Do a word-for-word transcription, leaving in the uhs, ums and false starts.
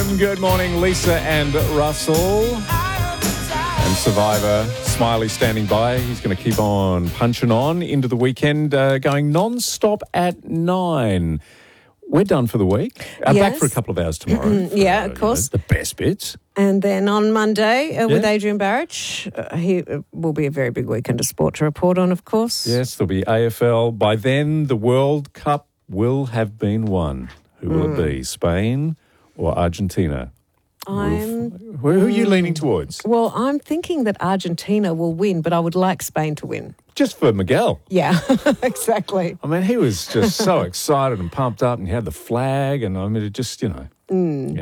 Good morning, Lisa and Russell. And Survivor, Smiley standing by. He's going to keep on punching on into the weekend, uh, going non-stop at nine. We're done for the week. Uh, Yes. Back for a couple of hours tomorrow. for, Yeah, uh, of you know, course. the best bits. And then on Monday uh, with Yeah. Adrian Barrich, uh, he uh, will be a very big weekend of sport to report on, of course. Yes, there'll be A F L. By then, the World Cup will have been won. Who will Mm. it be, Spain or Argentina? I'm Who who are you leaning towards? well. I'm thinking that Argentina will win, but I would like Spain to win. Just for Miguel. Yeah, exactly. I mean, he was just so excited and pumped up, and he had the flag, and I mean, it just, you know. Yeah.